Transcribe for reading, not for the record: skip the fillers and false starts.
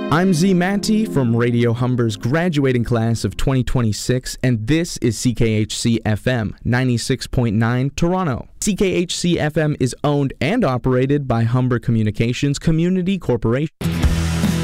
I'm Z Manti from Radio Humber's graduating class of 2026, and this is CKHC FM 96.9 Toronto. CKHC FM is owned and operated by Humber Communications Community Corporation.